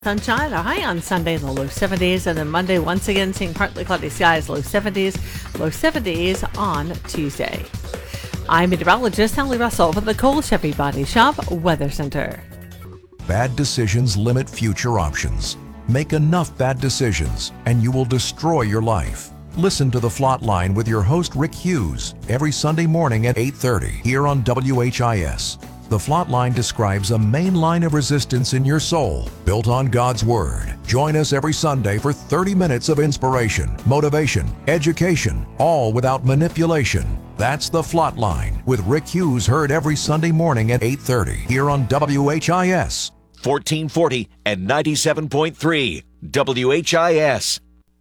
Sunshine, a high on Sunday in the low 70s, and then Monday once again seeing partly cloudy skies, low 70s on Tuesday. I'm meteorologist Sally Russell from the Cole Chevy Body Shop Weather Center. Bad decisions limit future options. Make enough bad decisions and you will destroy your life. Listen to The Flot Line with your host Rick Hughes every Sunday morning at 8:30 here on WHIS. The Flot Line describes a main line of resistance in your soul, built on God's Word. Join us every Sunday for 30 minutes of inspiration, motivation, education, all without manipulation. That's The Flot Line with Rick Hughes, heard every Sunday morning at 8:30 here on WHIS. 1440 and 97.3 WHIS.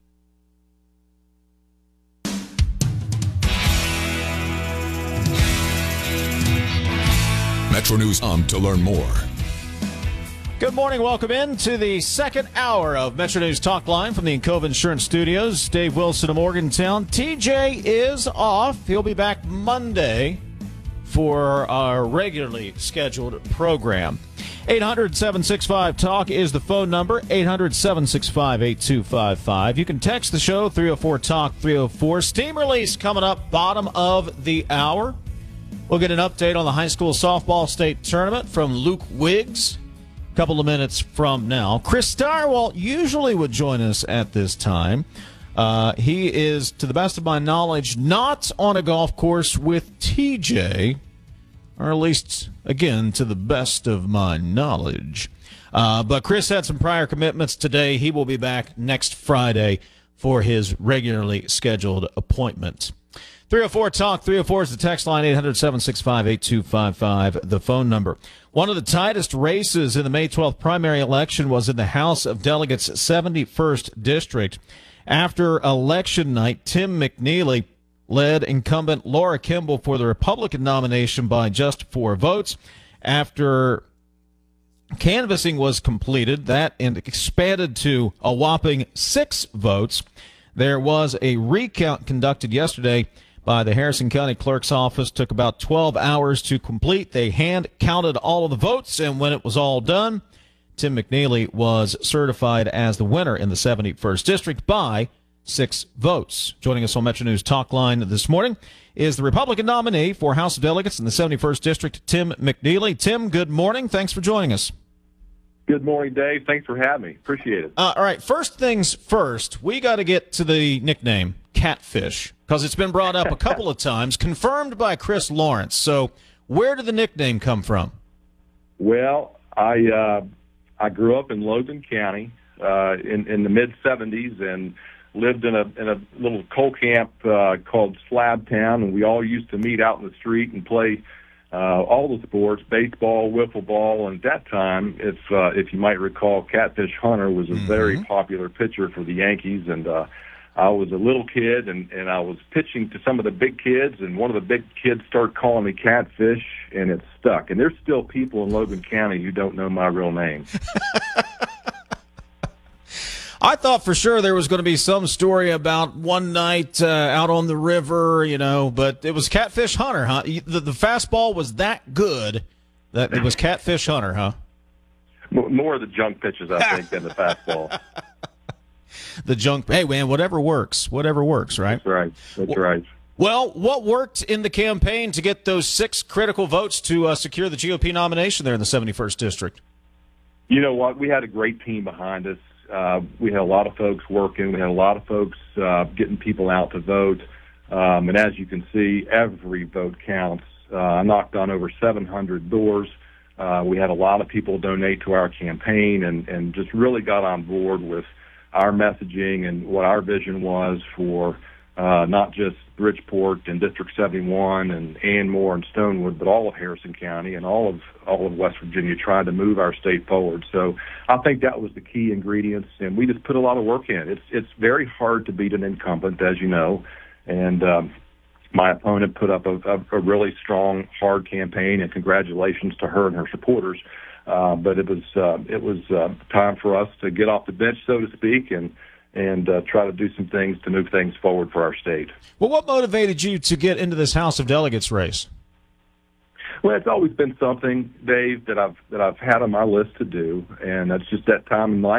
Metro News to learn more. Good morning. Welcome in to the second hour of Metro News Talk Line from the Encova Insurance Studios. Dave Wilson of Morgantown. TJ is off. He'll be back Monday for our regularly scheduled program. 800-765-TALK is the phone number, 800-765-8255. You can text the show, 304-TALK, 304. Steam release coming up bottom of the hour. We'll get an update on the high school softball state tournament from Luke Wiggs a couple of minutes from now. Chris Stirewalt usually would join us at this time. He is, to the best of my knowledge, not on a golf course with TJ, or at least, again, to the best of my knowledge. But Chris had some prior commitments today. He will be back next Friday for his regularly scheduled appointment. 304-TALK, 304 is the text line, 800-765-8255, the phone number. One of the tightest races in the May 12th primary election was in the House of Delegates' 71st District. After election night, Tim McNeely led incumbent Laura Kimball for the Republican nomination by just 4 votes. After canvassing was completed, that expanded to a whopping 6 votes. There was a recount conducted yesterday by the Harrison County Clerk's Office. Took about 12 hours to complete. They hand counted all of the votes, and when it was all done, Tim McNeely was certified as the winner in the 71st District by 6 votes. Joining us on Metro News Talk Line this morning is the Republican nominee for House of Delegates in the 71st District, Tim McNeely. Tim, good morning. Thanks for joining us. Good morning, Dave. Thanks for having me. Appreciate it. All right, first things first, we got to get to the nickname Catfish, because it's been brought up a couple of times, confirmed by Chris Lawrence. So where did the nickname come from? Well, I grew up in Logan County in the mid-'70s and lived in a little coal camp called Slab Town, and we all used to meet out in the street and play all the sports, baseball, wiffle ball, and at that time, if you might recall, Catfish Hunter was a very popular pitcher for the Yankees, and I was a little kid, and I was pitching to some of the big kids, and one of the big kids started calling me Catfish, and it stuck. And there's still people in Logan County who don't know my real name. I thought for sure there was going to be some story about one night out on the river, but it was Catfish Hunter, huh? The fastball was that good that it was Catfish Hunter, huh? More of the junk pitches, I think, than the fastball. The junk. Hey, man, whatever works, right? That's right. That's right. Well, what worked in the campaign to get those 6 critical votes to secure the GOP nomination there in the 71st District? You know what? We had a great team behind us. We had a lot of folks working. We had a lot of folks getting people out to vote. And as you can see, every vote counts. I knocked on over 700 doors. We had a lot of people donate to our campaign and just really got on board with our messaging and what our vision was for not just Bridgeport and District 71 and Anmore and Stonewood, but all of Harrison County and all of West Virginia, trying to move our state forward. So I think that was the key ingredients, and we just put a lot of work in. It's very hard to beat an incumbent, as you know, and my opponent put up a really strong, hard campaign, and congratulations to her and her supporters. But it was time for us to get off the bench, so to speak, and try to do some things to move things forward for our state. Well, what motivated you to get into this House of Delegates race? Well, it's always been something, Dave, that I've had on my list to do, and that's just that time in life.